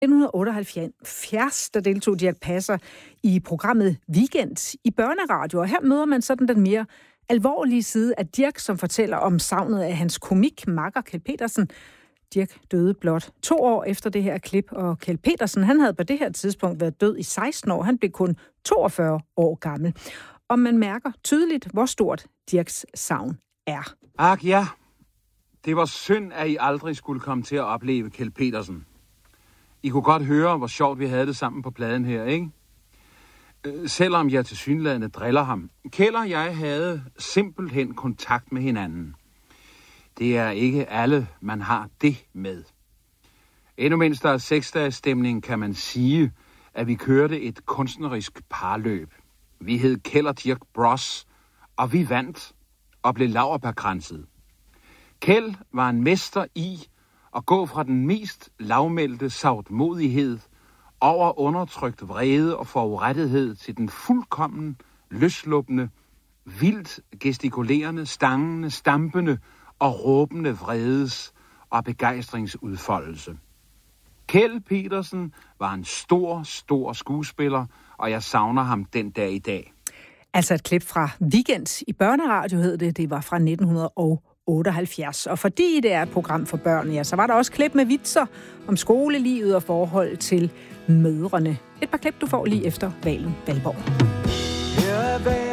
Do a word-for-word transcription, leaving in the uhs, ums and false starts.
nitten otteoghalvfjerds, der deltog Dirch Passer i programmet Weekend i børneradio, og her møder man sådan den mere alvorlige side af Dirch, som fortæller om savnet af hans komikmakker Kjeld Petersen. Dirch døde blot to år efter det her klip, og Kjeld Petersen, han havde på det her tidspunkt været død i seksten år. Han blev kun toogfyrre år gammel. Og man mærker tydeligt, hvor stort Dirchs savn er. Ak ja, det var synd, at I aldrig skulle komme til at opleve Kjeld Petersen. I kunne godt høre, hvor sjovt vi havde det sammen på pladen her, ikke? Selvom jeg tilsyneladende driller ham. Kjeld og jeg havde simpelthen kontakt med hinanden. Det er ikke alle, man har det med. Endnu mens der er seksdagsstemning, kan man sige, at vi kørte et kunstnerisk parløb. Vi hed Kjeld og Dirch Bros, og vi vandt og blev laurbærkranset. Kjeld var en mester i at gå fra den mest lavmælte savtmodighed over undertrykt vrede og forurettethed til den fuldkommen, løsluppende, vildt gestikulerende, stangende, stampende og råbende vredes og begejstringsudfoldelse. Kjeld Petersen var en stor, stor skuespiller, og jeg savner ham den dag i dag. Altså et klip fra Weekend i børneradio hed det. Det var fra nitten otteoghalvfjerds. Og fordi det er et program for børn, ja, så var der også klip med vitser om skolelivet og forhold til mødrene. Et par klip, du får lige efter Valen Valborg.